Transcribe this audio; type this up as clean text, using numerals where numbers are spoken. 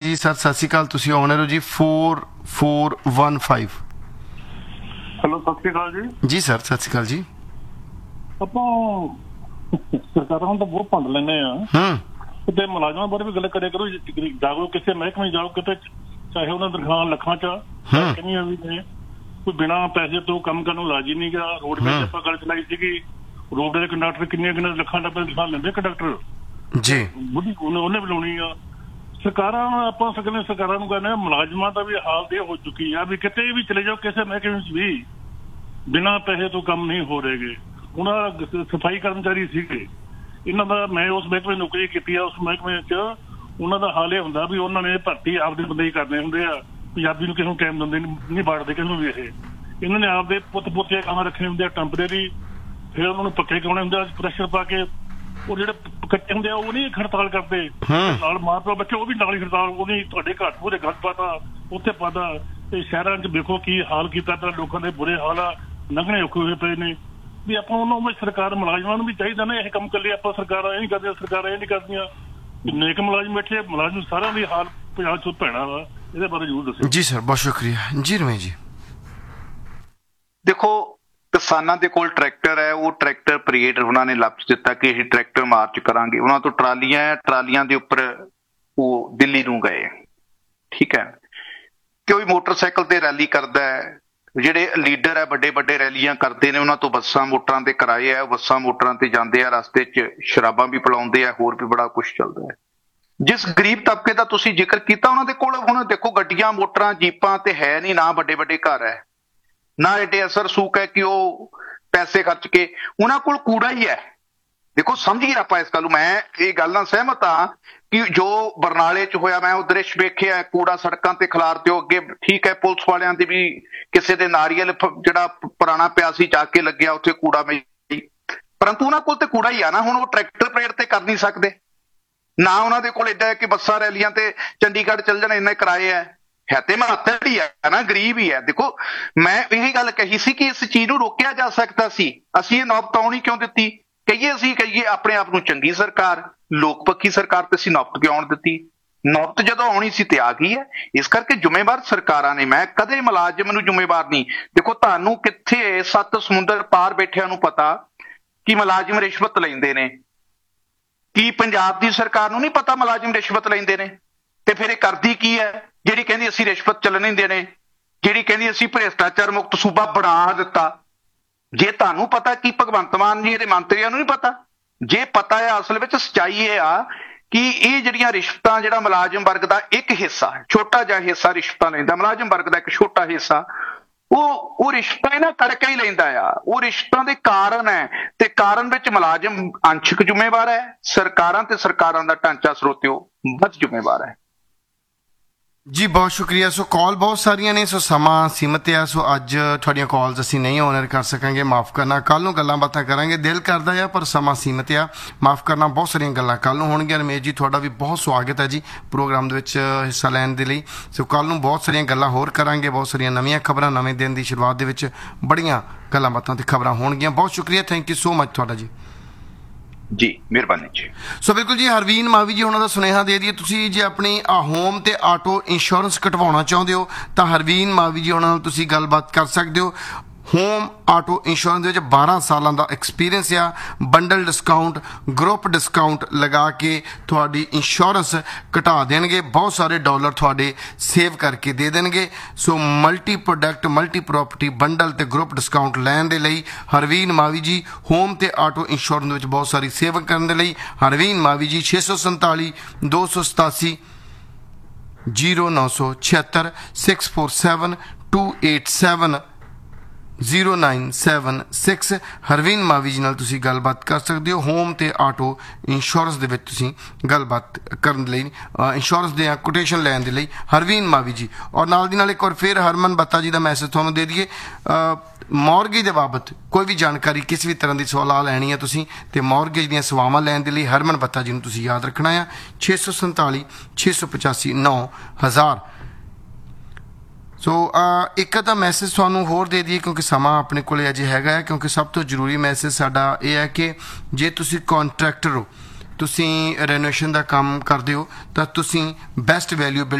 ਜੀ ਸਰ, ਸਤਿ ਸ਼੍ਰੀ ਅਕਾਲ। ਤੁਸੀਂ ਆਨਰ ਹੋ ਜੀ 4415। ਹੈਲੋ, ਸਤਿ ਸ਼੍ਰੀ ਅਕਾਲ ਜੀ। ਜੀ ਸਰ, ਸਤਿ ਸ਼੍ਰੀ ਅਕਾਲ ਜੀ। ਆਪਾਂ ਸਰਕਾਰਾਂ ਨੂੰ ਤਾਂ ਬਹੁਤ ਭੰਡ ਲੈਂਦੇ ਆ ਤੇ ਮੁਲਾਜ਼ਮਾਂ ਬਾਰੇ ਵੀ ਗੱਲ ਕਰਿਆ ਕਰੋ। ਜਾਗੋ ਕਿਸੇ ਮਹਿਕਮੇ ਜਾਓ ਕਿਤੇ, ਚਾਹੇ ਉਹਨਾਂ ਤਨਖਾਹਾਂ ਲੱਖਾਂ ਚ ਕਿੰਨੀਆਂ ਵੀ ਨੇ, ਕੋਈ ਬਿਨਾਂ ਪੈਸੇ ਤੋਂ ਕੰਮ ਕਰਨ ਨੂੰ ਰਾਜੀ ਨਹੀਂ ਗਾ। ਰੋਡਵੇਜ਼ ਆਪਾਂ ਗੱਲ ਚਲਾਈ ਸੀਗੀ, ਰੋਡ ਦੇ ਕੰਡਕਟਰ ਕਿੰਨੇ ਲੱਖਾਂ ਰੁਪਏ ਤਨਖਾਹ ਲੈਂਦੇ ਕੰਡਕਟਰ ਜੀ, ਉਹਨੇ ਬਣਾਉਣੀ ਆ। ਸਰਕਾਰਾਂ ਆਪਾਂ ਸਕਦੇ ਸਰਕਾਰਾਂ ਨੂੰ ਕਹਿੰਦੇ ਮੁਲਾਜ਼ਮਾਂ ਦਾ ਵੀ ਹਾਲਤ ਇਹ ਹੋ ਚੁੱਕੀ ਆ ਵੀ ਕਿਤੇ ਵੀ ਚਲੇ ਜਾਓ, ਕਿਸੇ ਮਹਿਕਮੇ ਚ ਵੀ ਬਿਨਾਂ ਪੈਸੇ ਤੋਂ ਕੰਮ ਨਹੀਂ ਹੋ ਰਹੇਗੇ। ਉਹਨਾਂ ਸਫਾਈ ਕਰਮਚਾਰੀ ਸੀਗੇ, ਇਹਨਾਂ ਦਾ ਮੈਂ ਉਸ ਮਹਿਕਮੇ ਨੌਕਰੀ ਕੀਤੀ ਆ। ਉਸ ਮਹਿਕਮੇ ਚ ਉਹਨਾਂ ਦਾ ਹਾਲ ਇਹ ਹੁੰਦਾ ਵੀ ਉਹਨਾਂ ਨੇ ਭਰਤੀ ਆਪਦੇ ਬੰਦੇ ਹੀ ਕਰਨੇ ਹੁੰਦੇ ਆ। ਪੰਜਾਬੀ ਨੂੰ ਕਿਸੇ ਨੂੰ ਟਾਈਮ ਦਿੰਦੇ ਨਹੀਂ, ਬਾੜਦੇ ਕਿਸੇ ਨੂੰ ਵੀ। ਇਹਨਾਂ ਨੇ ਆਪਦੇ ਪੁੱਤ ਪੋਤੇ ਕੰਮ ਰੱਖਣੇ ਹੁੰਦੇ ਆ ਟੈਂਪਰੇਰੀ, ਫਿਰ ਉਹਨਾਂ ਨੂੰ ਪੱਕੇ ਕਰਾਉਣੇ ਹੁੰਦੇ ਆ ਪ੍ਰੈਸ਼ਰ ਪਾ ਕੇ। ਉਹ ਜਿਹੜੇ ਕੱਚੇ ਹੁੰਦੇ ਆ ਉਹ ਨਹੀਂ ਹੜਤਾਲ ਕਰਦੇ, ਨਾਲ ਮਾਂ ਪਿਓ ਬੱਚੇ ਉਹ ਵੀ ਨਾਲ ਹੀ ਹੜਤਾਲ। ਉਹ ਨਹੀਂ ਤੁਹਾਡੇ ਘਰ ਪੂਰੇ ਗੱਲ ਪਾਤਾ ਉੱਥੇ ਪਾਤਾ। ਤੇ ਸ਼ਹਿਰਾਂ ਚ ਵੇਖੋ ਕੀ ਹਾਲ ਕੀਤਾ ਤਾਂ ਲੋਕਾਂ ਦੇ ਬੁਰੇ ਹਾਲ ਆ, ਲੰਘਣੇ ਔਖੇ ਹੋਏ ਪਏ ਨੇ। ਵੀ ਆਪਾਂ ਉਹਨਾਂ ਸਰਕਾਰ ਮੁਲਾਜ਼ਮਾਂ ਨੂੰ ਵੀ ਚਾਹੀਦਾ ਨਾ, ਇਹ ਕੰਮ ਕੱਲੇ ਆਪਾਂ ਸਰਕਾਰਾਂ ਇਹ ਨਹੀਂ ਕਰਦੀਆਂ, ਸਰਕਾਰਾਂ ਇਹ ਨਹੀਂ ਕਰਦੀਆਂ। ਨੇਕ ਮੁਲਾਜ਼ਮ ਬੈਠੇ, ਮੁਲਾਜ਼ਮ ਸਾਰਿਆਂ ਦੀ ਹਾਲ ਪੰਜਾਬ ਚ ਭੈੜਾ ਵਾ। ਇਹਦੇ ਬਾਰੇ ਜ਼ਰੂਰ ਦੱਸੋ। ਜੀ ਸਰ, ਬਹੁਤ ਸ਼ੁਕਰੀਆ ਜੀ। ਰਮੇਸ਼ ਜੀ, ਦੇਖੋ ਕਿਸਾਨਾਂ ਦੇ ਕੋਲ ਟਰੈਕਟਰ ਹੈ, ਉਹ ਟਰੈਕਟਰ ਪਰੇਡ ਉਹਨਾਂ ਨੇ ਲਫ਼ਜ਼ ਦਿੱਤਾ ਕਿ ਇਹ ਟਰੈਕਟਰ ਮਾਰਚ ਕਰਾਂਗੇ। ਉਹਨਾਂ ਤੋਂ ਟਰਾਲੀਆਂ ਦੇ ਉੱਪਰ ਉਹ ਦਿੱਲੀ ਨੂੰ ਗਏ, ਠੀਕ ਹੈ। ਕੋਈ ਮੋਟਰਸਾਈਕਲ ਤੇ ਰੈਲੀ ਕਰਦਾ ਹੈ, ਜਿਹੜੇ ਲੀਡਰ ਹੈ ਵੱਡੇ ਵੱਡੇ ਰੈਲੀਆਂ ਕਰਦੇ ਨੇ, ਉਹਨਾਂ ਤੋਂ ਬੱਸਾਂ ਮੋਟਰਾਂ ਤੇ ਕਿਰਾਏ ਆ, ਬੱਸਾਂ ਮੋਟਰਾਂ ਤੇ ਜਾਂਦੇ ਆ, ਰਸਤੇ 'ਚ ਸ਼ਰਾਬਾਂ ਵੀ ਪਿਲਾਉਂਦੇ ਆ, ਹੋਰ ਵੀ ਬੜਾ ਕੁਛ ਚੱਲਦਾ ਹੈ। ਜਿਸ ਗਰੀਬ ਤਬਕੇ ਦਾ ਤੁਸੀਂ ਜ਼ਿਕਰ ਕੀਤਾ, ਉਹਨਾਂ ਦੇ ਕੋਲ ਹੁਣ ਦੇਖੋ ਗੱਡੀਆਂ ਮੋਟਰਾਂ ਜੀਪਾਂ ਤੇ ਹੈ ਨਹੀਂ, ਨਾ ਵੱਡੇ ਵੱਡੇ ਘਰ ਹੈ, ਨਾ ਏਡੇ ਅਸਰ ਸੂਕ ਹੈ ਕਿ ਉਹ ਪੈਸੇ ਖਰਚ ਕੇ, ਉਹਨਾਂ ਕੋਲ ਕੂੜਾ ਹੀ ਹੈ। ਦੇਖੋ ਸਮਝੀਏ ਆਪਾਂ ਇਸ ਗੱਲ ਨੂੰ। ਮੈਂ ਇਹ ਗੱਲ ਨਾਲ ਸਹਿਮਤ ਹਾਂ ਕਿ ਜੋ ਬਰਨਾਲੇ ਚ ਹੋਇਆ, ਮੈਂ ਉਹ ਦ੍ਰਿਸ਼ ਵੇਖਿਆ, ਕੂੜਾ ਸੜਕਾਂ ਤੇ ਖਿਲਾਰ ਦਿਓ ਅੱਗੇ, ਠੀਕ ਹੈ। ਪੁਲਿਸ ਵਾਲਿਆਂ ਦੇ ਵੀ ਕਿਸੇ ਦੇ ਨਾਰੀਅਲ ਜਿਹੜਾ ਪੁਰਾਣਾ ਪਿਆ ਸੀ ਜਾ ਕੇ ਲੱਗਿਆ ਉੱਥੇ ਕੂੜਾ ਮਿਲ, ਪਰੰਤੂ ਉਹਨਾਂ ਕੋਲ ਤੇ ਕੂੜਾ ਹੀ ਆ ਨਾ। ਹੁਣ ਉਹ ਟਰੈਕਟਰ ਪਰੇਡ ਤੇ ਕਰ ਨਹੀਂ ਸਕਦੇ, ਨਾ ਉਹਨਾਂ ਦੇ ਕੋਲ ਏਡਾ ਹੈ ਕਿ ਬੱਸਾਂ ਰੈਲੀਆਂ ਤੇ ਚੰਡੀਗੜ੍ਹ ਚੱਲ ਜਾਣ, ਇੰਨੇ ਕਿਰਾਏ ਹੈ ਤੇ ਮਾਤਰ ਹੀ ਹੈ ਨਾ, ਗਰੀਬ ਹੀ ਹੈ। ਦੇਖੋ ਮੈਂ ਇਹੀ ਗੱਲ ਕਹੀ ਸੀ ਕਿ ਇਸ ਚੀਜ਼ ਨੂੰ ਰੋਕਿਆ ਜਾ ਸਕਦਾ ਸੀ। ਅਸੀਂ ਇਹ ਨੌਬਤ ਆਉਣੀ ਕਿਉਂ ਦਿੱਤੀ? ਅਸੀਂ ਕਹੀਏ ਆਪਣੇ ਆਪ ਨੂੰ ਚੰਗੀ ਸਰਕਾਰ, ਲੋਕ ਪੱਖੀ ਸਰਕਾਰ, ਤੇ ਅਸੀਂ ਨੌਬਤ ਕਿਉਂ ਆਉਣ ਦਿੱਤੀ? ਨੌਬਤ ਜਦੋਂ ਆਉਣੀ ਸੀ ਤੇ ਆ ਗਈ ਹੈ। ਇਸ ਕਰਕੇ ਜ਼ਿੰਮੇਵਾਰ ਸਰਕਾਰਾਂ ਨੇ, ਮੈਂ ਕਦੇ ਮੁਲਾਜ਼ਮ ਨੂੰ ਜ਼ਿੰਮੇਵਾਰ ਨਹੀਂ। ਦੇਖੋ ਤੁਹਾਨੂੰ ਕਿੱਥੇ 7 ਸਮੁੰਦਰ ਪਾਰ ਬੈਠਿਆਂ ਨੂੰ ਪਤਾ ਕਿ ਮੁਲਾਜ਼ਮ ਰਿਸ਼ਵਤ ਲੈਂਦੇ ਨੇ। ਕੀ ਪੰਜਾਬ ਦੀ ਸਰਕਾਰ ਨੂੰ ਨਹੀਂ ਪਤਾ ਮੁਲਾਜ਼ਮ ਰਿਸ਼ਵਤ ਲੈਂਦੇ ਨੇ? ਤੇ ਫਿਰ ਇਹ ਕਰਦੀ ਕੀ ਹੈ, ਜਿਹੜੀ ਕਹਿੰਦੀ ਅਸੀਂ ਰਿਸ਼ਵਤ ਚੱਲਣ ਨਹੀਂ ਦੇਣੇ, ਜਿਹੜੀ ਕਹਿੰਦੀ ਅਸੀਂ ਭ੍ਰਿਸ਼ਟਾਚਾਰ ਮੁਕਤ ਸੂਬਾ ਬਣਾ ਦਿੱਤਾ? ਜੇ ਤੁਹਾਨੂੰ ਪਤਾ ਕਿ ਭਗਵੰਤ ਮਾਨ ਜੀ ਇਹਦੇ ਮੰਤਰੀਆਂ ਨੂੰ ਨਹੀਂ ਪਤਾ? ਜੇ ਪਤਾ ਹੈ, ਅਸਲ ਵਿੱਚ ਸੱਚਾਈ ਇਹ ਆ ਕਿ ਇਹ ਜਿਹੜੀਆਂ ਰਿਸ਼ਵਤਾਂ, ਜਿਹੜਾ ਮੁਲਾਜ਼ਮ ਵਰਗ ਦਾ ਇੱਕ ਹਿੱਸਾ, ਛੋਟਾ ਜਿਹਾ ਹਿੱਸਾ ਰਿਸ਼ਵਤਾਂ ਲੈਂਦਾ, ਮੁਲਾਜ਼ਮ ਵਰਗ ਦਾ ਇੱਕ ਛੋਟਾ ਹਿੱਸਾ, ਉਹ ਰਿਸ਼ਵਤਾਂ ਇਹਨਾਂ ਕਰਕੇ ਹੀ ਲੈਂਦਾ ਆ। ਉਹ ਰਿਸ਼ਵਤਾਂ ਦੇ ਕਾਰਨ ਹੈ, ਤੇ ਕਾਰਨ ਵਿੱਚ ਮੁਲਾਜ਼ਮ ਅੰਸ਼ਕ ਜ਼ਿੰਮੇਵਾਰ ਹੈ, ਸਰਕਾਰਾਂ ਤੇ ਸਰਕਾਰਾਂ ਦਾ ਢਾਂਚਾ ਸਰੋਤਿਓ ਵੱਧ ਜ਼ਿੰਮੇਵਾਰ ਹੈ। ਜੀ ਬਹੁਤ ਸ਼ੁਕਰੀਆ। ਸੋ ਕਾਲ ਬਹੁਤ ਸਾਰੀਆਂ ਨੇ, ਸੋ ਸਮਾਂ ਸੀਮਤ ਆ, ਸੋ ਅੱਜ ਤੁਹਾਡੀਆਂ ਕਾਲਸ ਅਸੀਂ ਨਹੀਂ ਆਨਰ ਕਰ ਸਕਾਂਗੇ, ਮਾਫ ਕਰਨਾ। ਕੱਲ੍ਹ ਨੂੰ ਗੱਲਾਂ ਬਾਤਾਂ ਕਰਾਂਗੇ, ਦਿਲ ਕਰਦਾ ਆ ਪਰ ਸਮਾਂ ਸੀਮਤ ਆ, ਮਾਫ ਕਰਨਾ। ਬਹੁਤ ਸਾਰੀਆਂ ਗੱਲਾਂ ਕੱਲ੍ਹ ਨੂੰ ਹੋਣਗੀਆਂ। ਰਮੇਸ਼ ਜੀ, ਤੁਹਾਡਾ ਵੀ ਬਹੁਤ ਸਵਾਗਤ ਹੈ ਜੀ ਪ੍ਰੋਗਰਾਮ ਦੇ ਵਿੱਚ ਹਿੱਸਾ ਲੈਣ ਦੇ ਲਈ। ਸੋ ਕੱਲ੍ਹ ਨੂੰ ਬਹੁਤ ਸਾਰੀਆਂ ਗੱਲਾਂ ਹੋਰ ਕਰਾਂਗੇ, ਬਹੁਤ ਸਾਰੀਆਂ ਨਵੀਆਂ ਖਬਰਾਂ, ਨਵੇਂ ਦਿਨ ਦੀ ਸ਼ੁਰੂਆਤ ਦੇ ਵਿੱਚ ਬੜੀਆਂ ਗੱਲਾਂ ਬਾਤਾਂ ਤੇ ਖਬਰਾਂ ਹੋਣਗੀਆਂ। ਬਹੁਤ ਸ਼ੁਕਰੀਆ, ਥੈਂਕ ਯੂ ਸੋ ਮਚ ਤੁਹਾਡਾ ਜੀ। ਜੀ ਮਿਹਰਬਾਨੀ ਜੀ। ਸੋ ਬਿਲਕੁਲ ਜੀ, ਹਰਵੀਨ ਮਾਵੀ ਜੀ ਉਹਨਾਂ ਦਾ ਸੁਨੇਹਾ ਦੇ ਦਈਏ। ਤੁਸੀਂ ਜੇ ਆਪਣੀ ਹੋਮ ਤੇ ਆਟੋ ਇੰਸ਼ੋਰੈਂਸ ਕਟਵਾਉਣਾ ਚਾਹੁੰਦੇ ਹੋ ਤਾਂ ਹਰਵੀਨ ਮਾਵੀ ਜੀ ਉਹਨਾਂ ਨਾਲ ਤੁਸੀਂ ਗੱਲਬਾਤ ਕਰ ਸਕਦੇ ਹੋ। ਹੋਮ ਆਟੋ ਇੰਸ਼ੋਰੈਂਸ ਦੇ ਵਿੱਚ 12 ਸਾਲਾਂ ਦਾ ਐਕਸਪੀਰੀਅੰਸ ਆ। ਬੰਡਲ ਡਿਸਕਾਊਂਟ, ਗਰੁੱਪ ਡਿਸਕਾਊਂਟ ਲਗਾ ਕੇ ਤੁਹਾਡੀ ਇੰਸ਼ੋਰੈਂਸ ਘਟਾ ਦੇਣਗੇ, ਬਹੁਤ ਸਾਰੇ ਡਾਲਰ ਤੁਹਾਡੇ ਸੇਵ ਕਰਕੇ ਦੇ ਦੇਣਗੇ। ਸੋ multi product, multi property bundle ਤੇ ਗਰੁੱਪ ਡਿਸਕਾਊਂਟ ਲੈਣ ਦੇ ਲਈ ਹਰਵੀਨ ਮਾਵੀ ਜੀ ਹੋਮ ਤੇ ਆਟੋ ਇੰਸ਼ੋਰੈਂਸ ਦੇ ਵਿੱਚ ਬਹੁਤ ਸਾਰੀ ਸੇਵ ਕਰਨ ਦੇ ਲਈ ਹਰਵੀਨ ਮਾਵੀ ਜੀ 647 287 0976 647 287 0976 ਹਰਵੀਨ ਮਾਵੀ ਜੀ ਨਾਲ ਤੁਸੀਂ ਗੱਲਬਾਤ ਕਰ ਸਕਦੇ ਹੋ। ਹੋਮ ਤੇ ਆਟੋ ਇੰਸ਼ੋਰੈਂਸ ਦੇ ਵਿੱਚ ਤੁਸੀਂ ਗੱਲਬਾਤ ਕਰਨ ਲਈ, ਇੰਸ਼ੋਰੈਂਸ ਦੇ ਕੋਟੇਸ਼ਨ ਲੈਣ ਦੇ ਲਈ ਹਰਵੀਨ ਮਾਵੀ ਜੀ। ਔਰ ਨਾਲ ਦੀ ਨਾਲ ਇੱਕ ਵਾਰ ਫਿਰ ਹਰਮਨ ਬੱਤਾ ਜੀ ਦਾ ਮੈਸੇਜ ਤੁਹਾਨੂੰ ਦੇ ਦਈਏ। ਮੌਰਗੇਜ ਦੇ ਬਾਬਤ ਕੋਈ ਵੀ ਜਾਣਕਾਰੀ, ਕਿਸੇ ਵੀ ਤਰ੍ਹਾਂ ਦੀ ਸਲਾਹ ਲੈਣੀ ਹੈ ਤੁਸੀਂ, ਤੇ ਮੌਰਗੇਜ ਦੀਆਂ ਸੇਵਾਵਾਂ ਲੈਣ ਦੇ ਲਈ ਹਰਮਨ ਬੱਤਾ ਜੀ ਨੂੰ ਤੁਸੀਂ ਯਾਦ ਰੱਖਣਾ ਆ 647 685 9000। ਸੋ ਇੱਕ ਤਾਂ ਮੈਸੇਜ ਤੁਹਾਨੂੰ ਹੋਰ ਦੇ ਦਈਏ ਕਿਉਂਕਿ ਸਮਾਂ ਆਪਣੇ ਕੋਲ ਅਜੇ ਹੈਗਾ ਹੈ, ਕਿਉਂਕਿ ਸਭ ਤੋਂ ਜ਼ਰੂਰੀ ਮੈਸੇਜ ਸਾਡਾ ਇਹ ਹੈ ਕਿ ਜੇ ਤੁਸੀਂ ਕੰਟਰੈਕਟਰ ਹੋ, ਤੁਸੀਂ ਰੈਨੋਵੇਸ਼ਨ ਦਾ ਕੰਮ ਕਰਦੇ ਹੋ, ਤਾਂ ਤੁਸੀਂ ਬੈਸਟ ਵੈਲਿਊ